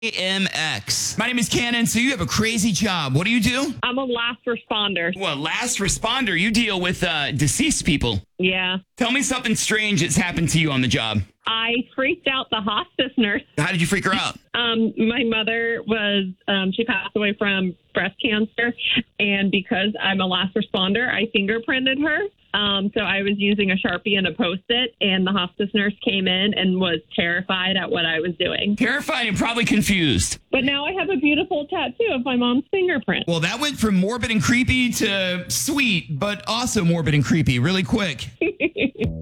AMX. My name is Cannon. So you have a crazy job. What do you do? I'm a last responder. Well, last responder. You deal with deceased people. Yeah. Tell me something strange that's happened to you on the job. I freaked out the hospice nurse. How did you freak her out? My mother she passed away from breast cancer. And because I'm a last responder, I fingerprinted her. So I was using a Sharpie and a Post-it, and the hospice nurse came in and was terrified at what I was doing. Terrified and probably confused. But now I have a beautiful tattoo of my mom's fingerprint. Well, that went from morbid and creepy to sweet, but also morbid and creepy really quick.